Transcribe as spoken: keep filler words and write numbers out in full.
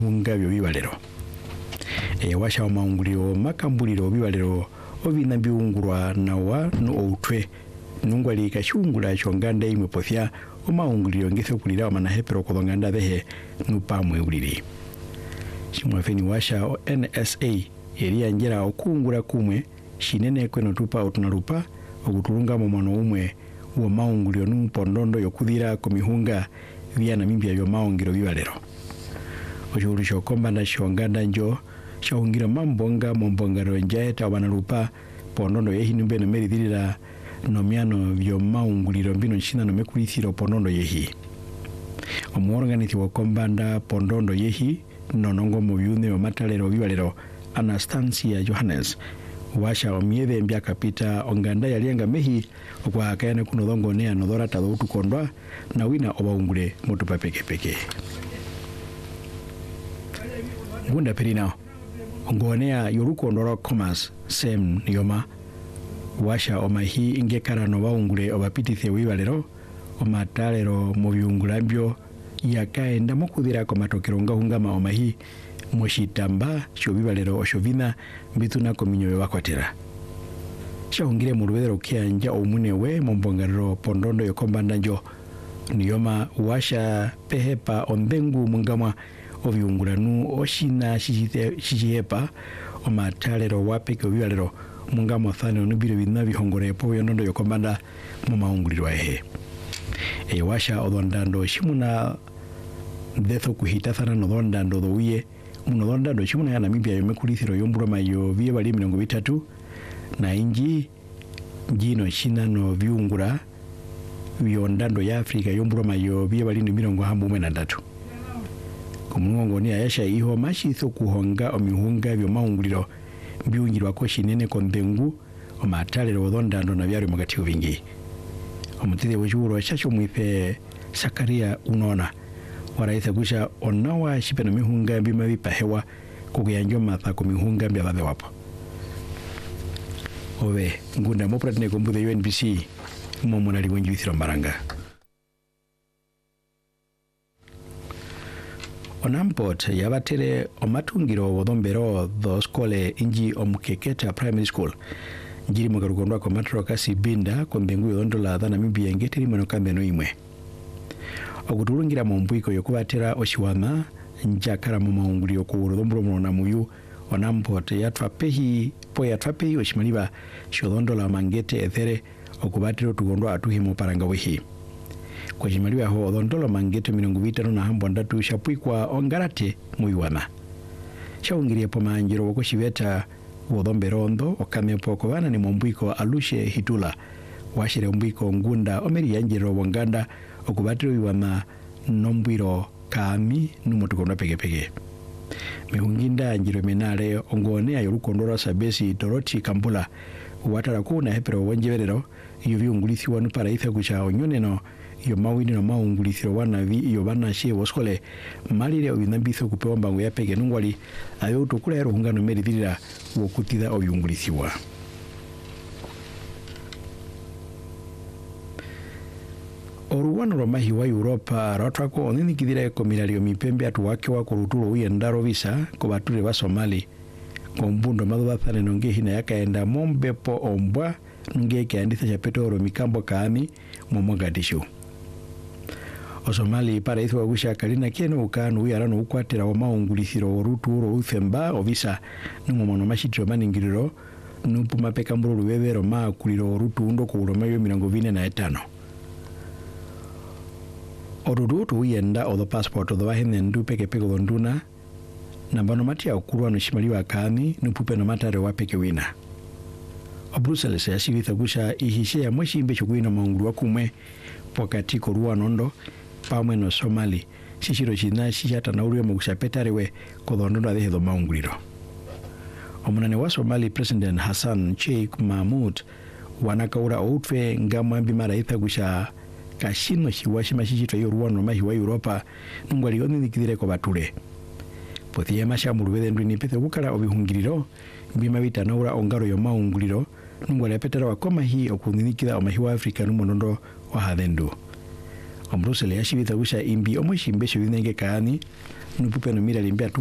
hunga byo bibalero e washa maunguliro makambuliro bibalero obina biungurwa nawa no outwe nungwali kashungula chonganda imwe pofya omaunguliro ngethe kulira amana hepero kodonganda behe nupamwe uliri chimwafeni washa o N S A yeri anjera okungura kumwe shinene kweno tupa otunarupa okutulunga mu mwana umwe wa maunguliro numpondondo yokuthira komihunga vya Namibia yo maungiro bibalero ojuru shokombanda shonganda njo shongira mambonga mombongaro njaeta wanarupa pondondo yehi numbe no meridira nomiano vyo maunguliro mbino nchina no mekulithiro pondondo yehi omuorganithi wa kombanda pondondo yehi nonongo mu yune wa matalero bibalero Anastasia Johannes washa omieve mbya kapita onganda yalianga mehi okwa akayane kuno dongo nea nodora tado utukondwa na wina obaungule mutupa peke peke gunda perina ongonea yorukondoro commerce sem nioma washa omahi ingekara no baungule obapitithe wibalero omatalero mu byungulambyo yakaenda mukudira ko matokero ngahungama omahi moshitamba shobibalero oshovina mbituna kominyo bakwatera shahungire mu rubedero kyanja omunewe mombongariro pondondo yokombanda njo niyoma washa pehepa ondengu mungamwa obyungulanu oshina shijihepa omatalero wapeke obibalero mungamwa thano nubiro bina bihongore po yonondo yokombanda mu maunguliro ehe e washa odondando shimuna detho kuhitathana nodondando dowiye unodonda do chimuna ya Namibia yomekulithiro yombura mayo bye bali mirongo bitatu na inji jino china no byungura byondando ya Afrika yombura mayo bye bali mirongo hamwe na tatu kumungongo ni ayasha iho mashitho kuhonga omihunga byo maunguliro byungirwa ko shinene kondengu omatalero odondando na byari mugati bingi omutide wejuro chacho mwipe Sakaria unona waraitha gusha onawa shipena mihunga bima bipahewa kukuyanjo matha ku mihunga mbya babe wapo owe ngunda mopratine kombude U N B C momona liwenji withiro maranga onampot yabatere omatungiro wodombero do skole inji omukeketa primary school njiri mugarugondwa ko matro kasi binda kondengu yondola dana Namibia ngeteri mono kambe no imwe okutulungira mu mbwiko yokubatera oshiwana njakara mu maunguliro ku rudombro mona muyu onampote yatwapehi po yatwapehi oshimaliba shodondola mangete ethere okubatira tugondwa atuhimo paranga wehi kwa shimaliba ho odondola mangete mirongo bitano na hambo ndatu shapwikwa ongarate muyuwana shaungirie po manjiro wokoshibeta wodomberondo okamepo ko bana ni mbwiko alushe hitula washire mbwiko ngunda omeri yanjiro wonganda okubatiro biwana nombwiro kami numutukondwa peke peke mihunginda njiro menale ongone ayo rukondora sabesi Dorothy Kambula watara kuna hepero wanjeverero iyo biungulithi wanu para itha kucha onyoneno iyo mawini no maungulithiro wana vi iyo bana she woskole malire obinambitho kupewa mbango ya peke nungwali ayo utukula yaro hungano meridira wokutida obiungulithiwa oruwano romahi wa Europa ratwako onini kidira komilario mipembe atuwake wa kuruturo uyendaro visa kobature ba Somali kombundo madoba thane nonge hina yakaenda mombepo ombwa nge kianditha cha petoro mikambo kaami mu Mogadishu o Somali para itwa gusha kalina keno ukanu yarano ukwatera wa maungulithiro oruturo uthemba ovisa numo mono mashitro maningiriro nupuma pekamburo rubebero ma kuliro orutundo ku romayo mirongo ine na etano orurutu uyenda o the passport o the wahene ndu peke peke gonduna nambano matia okuruwa no shimaliwa kami nupupe no matare wa peke wina o Brussels ya shivitha gusha ihishe ya mweshi imbe chukuina maunguru wa kumwe pokati koruwa nondo pamwe no Somali shishiro china shishata na uruwe mugusha petarewe kodondondo adehe do maunguriro omunane wa Somali President Hassan Sheikh Mahmoud wanakaura outwe ngamwa mbimara itha gusha kashino shiwashima shishito yoruwano mahi wa Europa nungwali yoni nikidire ko bature pothia masha murubede ndwini pete bukara obihungiriro bima bitanaura ongaro yo maunguliro nungwali petera wakoma hi okuninikida omahi wa Afrika numunondo wa hadendu omrusele ya shibitha gusha imbi omo shimbe shibinenge kaani nupupe no mira limpia